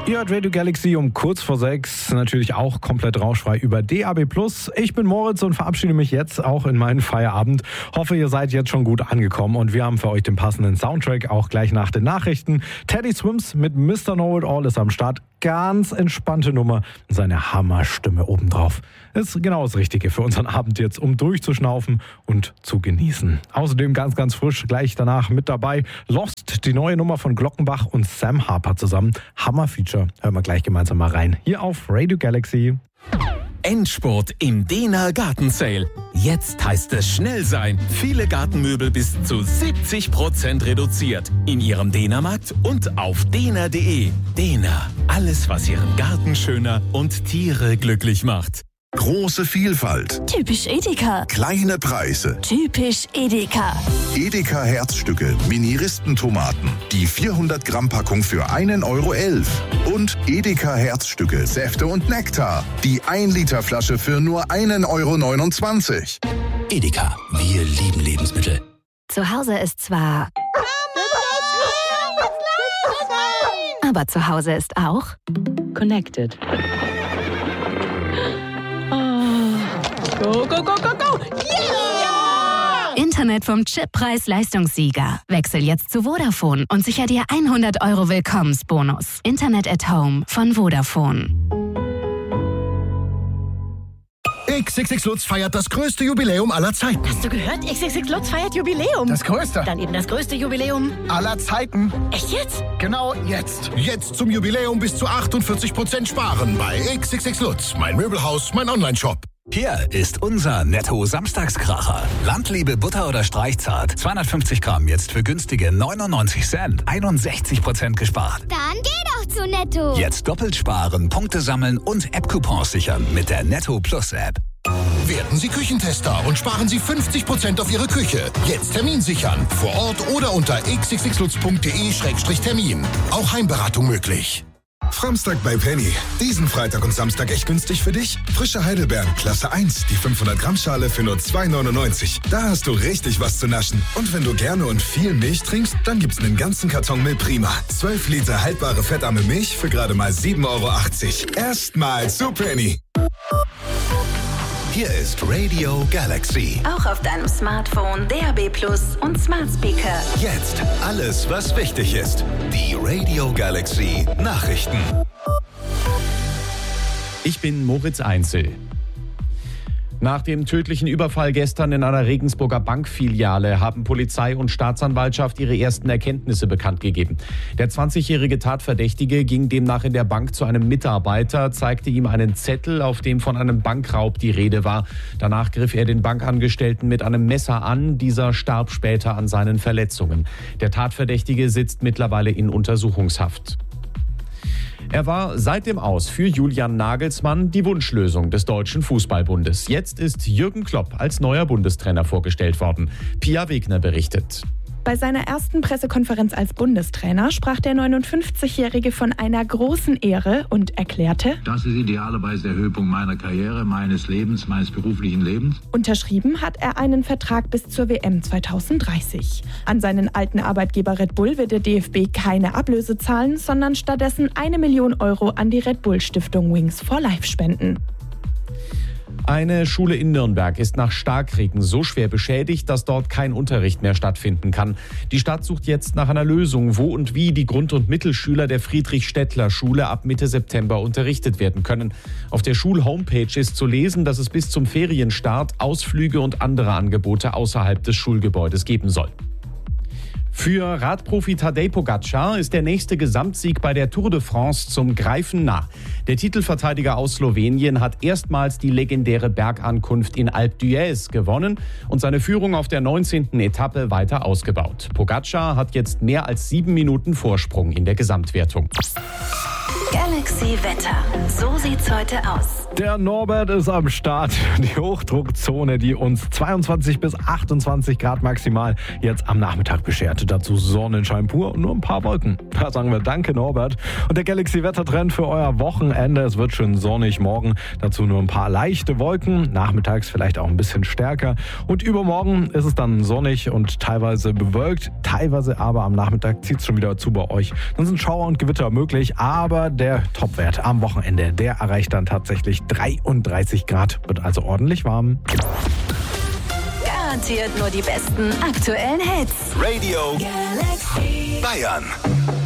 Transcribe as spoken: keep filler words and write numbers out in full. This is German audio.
Ihr hört Radio Galaxy um kurz vor sechs, natürlich auch komplett rauschfrei über D A B plus. Ich bin Moritz und verabschiede mich jetzt auch in meinen Feierabend. Hoffe, ihr seid jetzt schon gut angekommen und wir haben für euch den passenden Soundtrack auch gleich nach den Nachrichten. Teddy Swims mit Mister Know-It-All ist am Start. Ganz entspannte Nummer und seine Hammerstimme obendrauf. Ist genau das Richtige für unseren Abend jetzt, um durchzuschnaufen und zu genießen. Außerdem ganz, ganz frisch gleich danach mit dabei Lost, die neue Nummer von Glockenbach und Sam Harper zusammen. Hammer-Feature. Hören wir gleich gemeinsam mal rein. Hier auf Radio Galaxy. Endspurt im Dehner Garten Sale. Jetzt heißt es schnell sein. Viele Gartenmöbel bis zu siebzig Prozent reduziert. In Ihrem Dehnermarkt und auf dehner punkt de. Dehner. Alles, was Ihren Garten schöner und Tiere glücklich macht. Große Vielfalt. Typisch Edeka. Kleine Preise. Typisch Edeka. Edeka Herzstücke, Mini-Ristentomaten. Die vierhundert Gramm Packung für einen Euro elf. Und Edeka Herzstücke, Säfte und Nektar. Die ein Liter Flasche für nur einen Euro neunundzwanzig. Edeka, wir lieben Lebensmittel. Zu Hause ist zwar... Aber zu Hause ist auch... Connected. Go, go, go, go, go! Yeah! Internet vom Chip Preis-Leistungssieger. Wechsel jetzt zu Vodafone und sicher dir hundert Euro Willkommensbonus. Internet at Home von Vodafone. X X X Lutz feiert das größte Jubiläum aller Zeiten. Hast du gehört? X X X Lutz feiert Jubiläum. Das größte. Dann eben das größte Jubiläum aller Zeiten. Echt jetzt? Genau jetzt. Jetzt zum Jubiläum bis zu achtundvierzig Prozent sparen bei X X X Lutz. Mein Möbelhaus, mein Onlineshop. Hier ist unser Netto-Samstagskracher. Landliebe Butter oder Streichzart. zweihundertfünfzig Gramm jetzt für günstige neunundneunzig Cent. einundsechzig Prozent gespart. Dann geh doch zu Netto. Jetzt doppelt sparen, Punkte sammeln und App-Coupons sichern mit der Netto Plus App. Werden Sie Küchentester und sparen Sie fünfzig Prozent auf Ihre Küche. Jetzt Termin sichern. Vor Ort oder unter x x x lutz punkt de Schrägstrich Termin. Auch Heimberatung möglich. Framstag bei Penny. Diesen Freitag und Samstag echt günstig für dich? Frische Heidelbeeren, Klasse eins, die fünfhundert Gramm Schale für nur zwei neunundneunzig. Da hast du richtig was zu naschen. Und wenn du gerne und viel Milch trinkst, dann gibt's einen ganzen Karton Milch Prima. zwölf Liter haltbare fettarme Milch für gerade mal sieben Euro achtzig. Erstmal zu Penny. Hier ist Radio Galaxy. Auch auf deinem Smartphone, D A B plus und Smart Speaker. Jetzt alles, was wichtig ist. Die Radio Galaxy Nachrichten. Ich bin Moritz Einzel. Nach dem tödlichen Überfall gestern in einer Regensburger Bankfiliale haben Polizei und Staatsanwaltschaft ihre ersten Erkenntnisse bekannt gegeben. Der zwanzigjährige Tatverdächtige ging demnach in der Bank zu einem Mitarbeiter, zeigte ihm einen Zettel, auf dem von einem Bankraub die Rede war. Danach griff er den Bankangestellten mit einem Messer an. Dieser starb später an seinen Verletzungen. Der Tatverdächtige sitzt mittlerweile in Untersuchungshaft. Er war seit dem Aus für Julian Nagelsmann die Wunschlösung des Deutschen Fußballbundes. Jetzt ist Jürgen Klopp als neuer Bundestrainer vorgestellt worden. Pia Wegner berichtet. Bei seiner ersten Pressekonferenz als Bundestrainer sprach der neunundfünfzigjährige von einer großen Ehre und erklärte: Das ist idealerweise der Höhepunkt meiner Karriere, meines Lebens, meines beruflichen Lebens. Unterschrieben hat er einen Vertrag bis zur W M zweitausenddreißig. An seinen alten Arbeitgeber Red Bull wird der D F B keine Ablöse zahlen, sondern stattdessen eine Million Euro an die Red Bull Stiftung Wings for Life spenden. Eine Schule in Nürnberg ist nach Starkregen so schwer beschädigt, dass dort kein Unterricht mehr stattfinden kann. Die Stadt sucht jetzt nach einer Lösung, wo und wie die Grund- und Mittelschüler der Friedrich-Städtler-Schule ab Mitte September unterrichtet werden können. Auf der Schul-Homepage ist zu lesen, dass es bis zum Ferienstart Ausflüge und andere Angebote außerhalb des Schulgebäudes geben soll. Für Radprofi Tadej Pogačar ist der nächste Gesamtsieg bei der Tour de France zum Greifen nah. Der Titelverteidiger aus Slowenien hat erstmals die legendäre Bergankunft in Alpe d'Huez gewonnen und seine Führung auf der neunzehnten Etappe weiter ausgebaut. Pogačar hat jetzt mehr als sieben Minuten Vorsprung in der Gesamtwertung. Galaxy Galaxy Wetter. So sieht's heute aus. Der Norbert ist am Start. Die Hochdruckzone, die uns zweiundzwanzig bis achtundzwanzig Grad maximal jetzt am Nachmittag beschert. Dazu Sonnenschein pur und nur ein paar Wolken. Da sagen wir danke, Norbert. Und der Galaxy Wettertrend für euer Wochenende. Es wird schön sonnig morgen. Dazu nur ein paar leichte Wolken. Nachmittags vielleicht auch ein bisschen stärker. Und übermorgen ist es dann sonnig und teilweise bewölkt. Teilweise aber am Nachmittag zieht es schon wieder zu bei euch. Dann sind Schauer und Gewitter möglich. Aber der Topwert am Wochenende, der erreicht dann tatsächlich dreiunddreißig Grad. Wird also ordentlich warm. Garantiert nur die besten aktuellen Hits. Radio Galaxy Bayern.